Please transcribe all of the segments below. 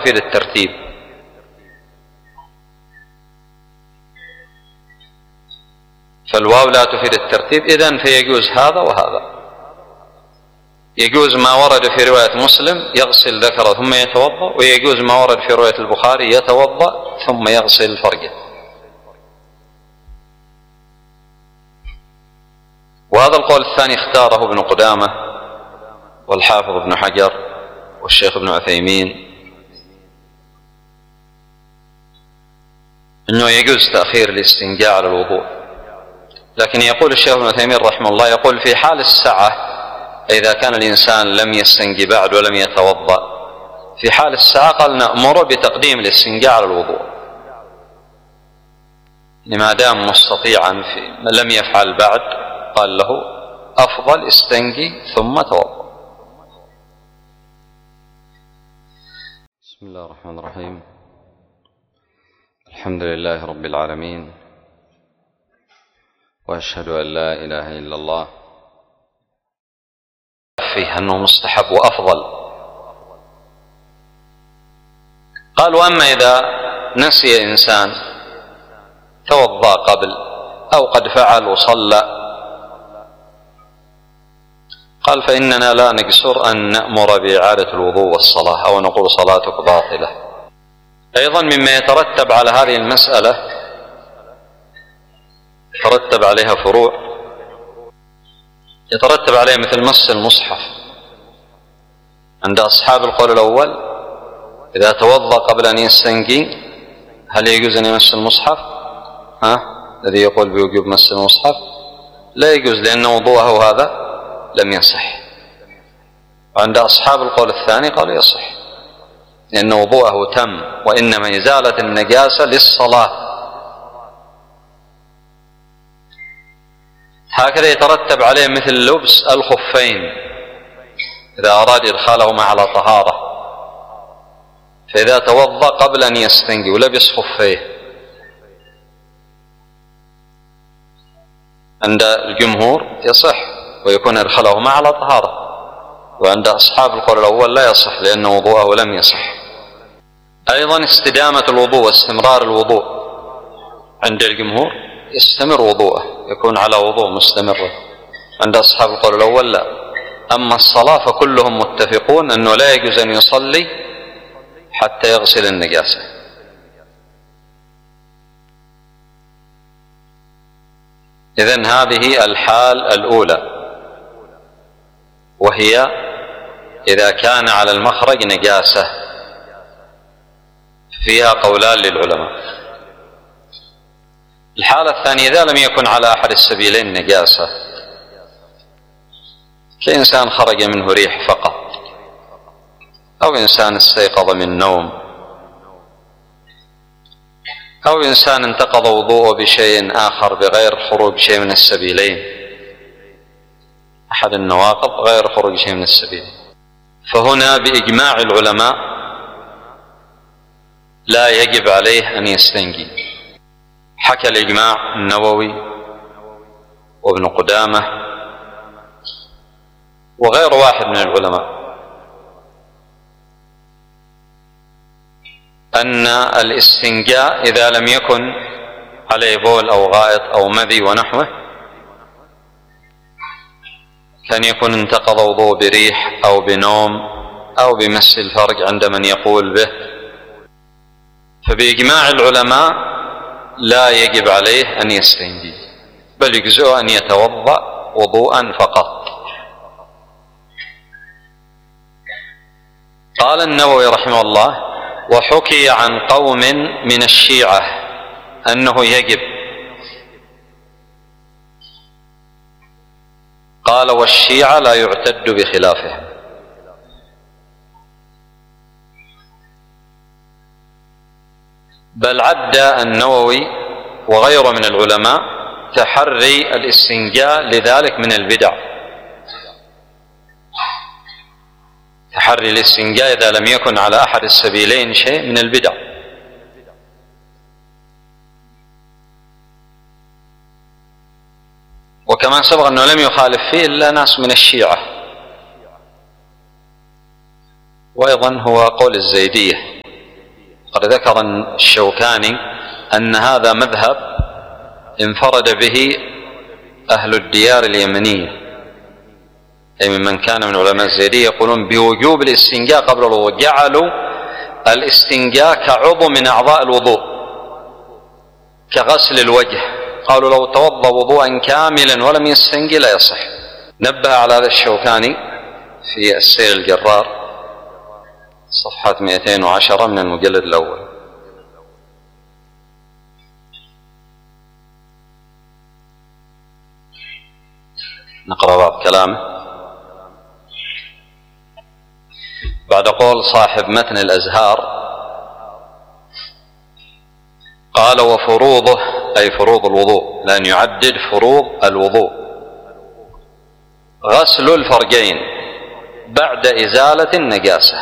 تفيد الترتيب، فالواو لا تفيد الترتيب، إذن فيجوز هذا وهذا. يجوز ما ورد في رواية مسلم يغسل ذكره ثم يتوضأ، ويجوز ما ورد في رواية البخاري يتوضأ ثم يغسل فرجه. وهذا القول الثاني اختاره ابن قدامة والحافظ ابن حجر والشيخ ابن عثيمين، أنه يجوز تأخير الاستنجاء على الوضوء. لكن يقول الشيخ ابن عثيمين رحمه الله، يقول في حال السعة، إذا كان الإنسان لم يستنجي بعد ولم يتوضأ، في حال السعة قال نأمر بتقديم الاستنجاء على الوضوء، ما دام مستطيعا لم يفعل بعد، قال له أفضل استنجي ثم توضأ. بسم الله الرحمن الرحيم. الحمد لله رب العالمين، وأشهد أن لا إله إلا الله، فيه أنه مستحب وأفضل. قال وأما إذا نسي إنسان توضأ قبل أو قد فعل وصلى، قال فإننا لا نقصر أن نأمر بإعادة الوضوء والصلاة، أو نقول صلاتك باطلة. أيضا مما يترتب على هذه المسألة يترتب عليها فروع، يترتب عليها مثل مس المصحف. عند أصحاب القول الأول إذا توضأ قبل أن يستنجي هل يجوز أن يمس المصحف؟ الذي يقول بوجوب مس المصحف لا يجوز، لأن وضوءه هذا لم يصح. وعند أصحاب القول الثاني قالوا يصح، لأن وضوءه تم، وإنما إزالة النجاسة للصلاة. هكذا يترتب عليه مثل لبس الخفين، إذا أراد إدخالهما على طهارة، فإذا توضأ قبل أن يستنجي ولبس خفيه، عند الجمهور يصح ويكون إدخالهما على طهارة، وعند أصحاب القول الأول لا يصح لأن وضوءه لم يصح. أيضا استدامة الوضوء واستمرار الوضوء، عند الجمهور يستمر وضوءه، يكون على وضوء مستمر. عند أصحاب القول الأول لا. أما الصلاة فكلهم متفقون أنه لا يجوز أن يصلي حتى يغسل النجاسة. إذن هذه الحال الأولى، وهي إذا كان على المخرج نجاسة، فيها قولان للعلماء. الحالة الثانية إذا لم يكن على أحد السبيلين نجاسة، كإنسان خرج منه ريح فقط، أو إنسان استيقظ من نوم، أو إنسان انتقض وضوءه بشيء آخر بغير خروج شيء من السبيلين، أحد النواقض غير خروج شيء من السبيلين، فهنا بإجماع العلماء لا يجب عليه أن يستنجي. حكى الإجماع النووي وابن قدامة وغير واحد من العلماء أن الاستنجاء إذا لم يكن عليه بول أو غائط أو مذي ونحوه، كان يكون انتقض وضوء بريح أو بنوم أو بمس الفرج عند من يقول به، فبإجماع العلماء لا يجب عليه أن يستنجي، بل يجزئه أن يتوضأ وضوءا فقط. قال النووي رحمه الله: وحكي عن قوم من الشيعة أنه يجب. قال: والشيعة لا يعتد بخلافهم. بل عد النووي وغيره من العلماء تحري الاستنجاء لذلك من البدع، تحري الاستنجاء إذا لم يكن على أحد السبيلين شيء من البدع. وكما سبق أنه لم يخالف فيه إلا ناس من الشيعة، وأيضا هو قول الزيدية قد ذكر الشوكاني أن هذا مذهب انفرد به أهل الديار اليمنية، أي ممن كان من علماء الزيدية، يقولون بوجوب الاستنجاء قبل الوضوء، جعلوا الاستنجاء كعضو من أعضاء الوضوء كغسل الوجه، قالوا لو توضأ وضوءا كاملا ولم يستنجي لا يصح. نبه على هذا الشوكاني في السير الجرار صفحة 210 من المجلد الأول. نقرأ بعض كلامه. بعد قول صاحب متن الأزهار قال: وفروضه، أي فروض الوضوء، لأن يعدد فروض الوضوء: غسل الفرجين بعد إزالة النجاسة،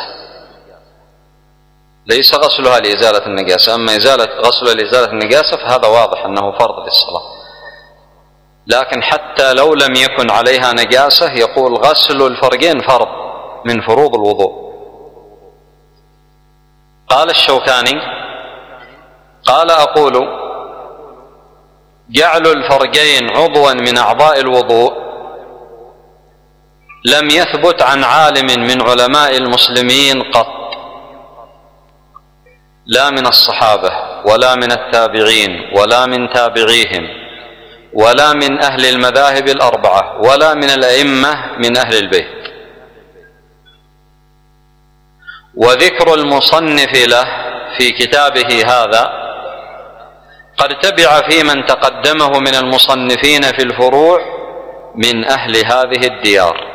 ليس غسلها لإزالة النجاسة، أما غسلها لإزالة النجاسة فهذا واضح أنه فرض للصلاة، لكن حتى لو لم يكن عليها نجاسة يقول غسل الفرجين فرض من فروض الوضوء. قال الشوكاني: قال: أقول: جعل الفرجين عضوا من أعضاء الوضوء لم يثبت عن عالم من علماء المسلمين قط، لا من الصحابة ولا من التابعين ولا من تابعيهم ولا من أهل المذاهب الأربعة ولا من الأئمة من أهل البيت. وذكر المصنف له في كتابه هذا قد تبع في من تقدمه من المصنفين في الفروع من أهل هذه الديار،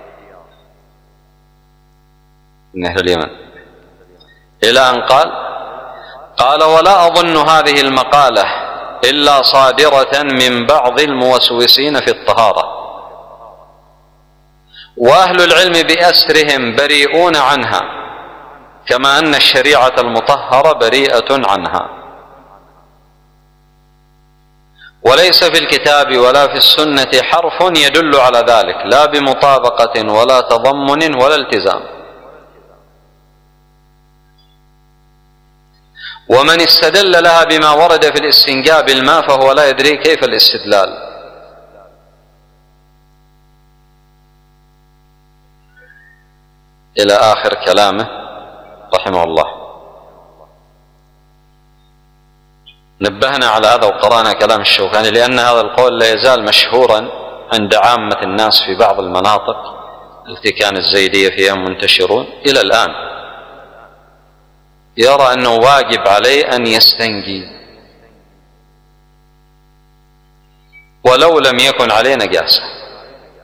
من أهل اليمن، إلى أن قال: ولا أظن هذه المقالة إلا صادرة من بعض الموسوسين في الطهارة، وأهل العلم بأسرهم بريئون عنها، كما أن الشريعة المطهرة بريئة عنها، وليس في الكتاب ولا في السنة حرف يدل على ذلك، لا بمطابقة ولا تضمن ولا التزام. ومن استدل لها بما ورد في الاستنجاء بالماء فهو لا يدري كيف الاستدلال. إلى آخر كلامه رحمه الله. نبهنا على هذا وقرأنا كلام الشوكاني لأن هذا القول لا يزال مشهورا عند عامة الناس في بعض المناطق التي كان الزيدية فيها منتشرون إلى الآن، يرى أنه واجب عليه أن يستنجي ولو لم يكن عليه نجاسة.